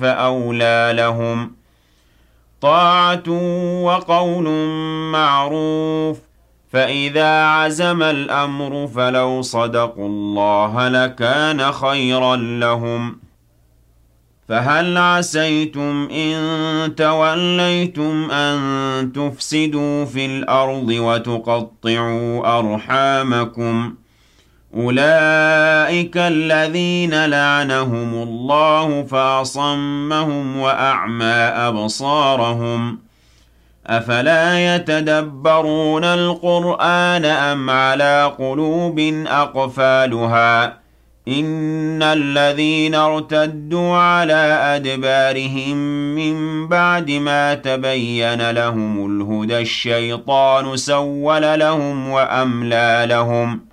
فأولى لهم طاعة وقول معروف فإذا عزم الأمر فلو صدقوا الله لكان خيرا لهم فهل عسيتم إن توليتم أن تفسدوا في الأرض وتقطعوا أرحامكم أولئك الذين لعنهم الله فأصمهم وأعمى أبصارهم أفلا يتدبرون القرآن أم على قلوب أقفالها إن الذين ارتدوا على أدبارهم من بعد ما تبين لهم الهدى الشيطان سول لهم وأملى لهم